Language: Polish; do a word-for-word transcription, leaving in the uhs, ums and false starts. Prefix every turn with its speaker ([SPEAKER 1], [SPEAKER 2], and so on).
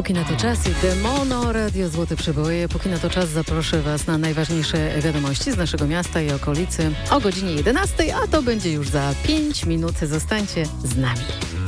[SPEAKER 1] Póki na to czas i Demono, Radio Złote Przeboje. Póki na to czas zaproszę Was na najważniejsze wiadomości z naszego miasta i okolicy o godzinie jedenastej, a to będzie już za pięć minut. Zostańcie z nami.